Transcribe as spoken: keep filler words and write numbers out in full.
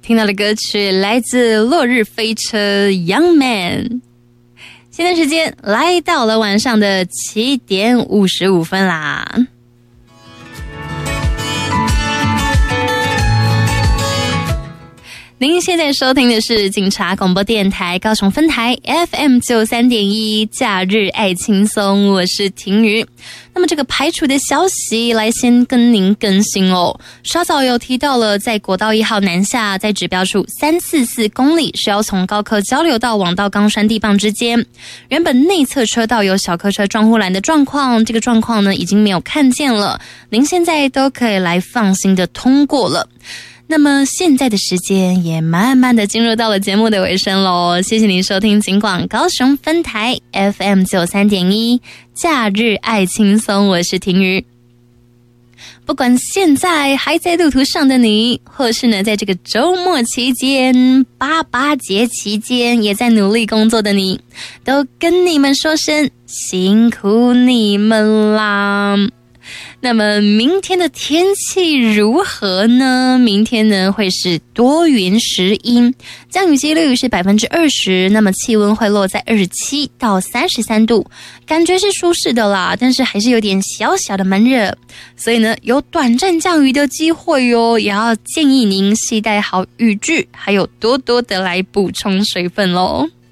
听到的歌曲来自落日飞车 Young Man。 现在时间来到了晚上的七点五十五分啦。您现在收听的是警察广播电台高雄分台 F M 九三点一 假日爱轻松，我是婷瑜。那么这个排除的消息来先跟您更新哦。稍早有提到了，在国道一号南下，在指标处三百四十四公里是要从高科交流道往到冈山地磅之间，原本内侧车道有小客车撞护栏的状况，这个状况呢已经没有看见了，您现在都可以来放心的通过了。那么现在的时间也慢慢的进入到了节目的尾声咯，谢谢您收听警广高雄分台 F M 九三点一 假日爱轻松，我是婷瑜。不管现在还在路途上的你，或是呢在这个周末期间、八八节期间也在努力工作的你，都跟你们说声辛苦你们啦。那么明天的天气如何呢？明天呢会是多云时阴，降雨几率是 百分之二十， 那么气温会落在二十七到三十三度，感觉是舒适的啦，但是还是有点小小的闷热，所以呢有短暂降雨的机会哦，也要建议您携带好雨具，还有多多的来补充水分咯。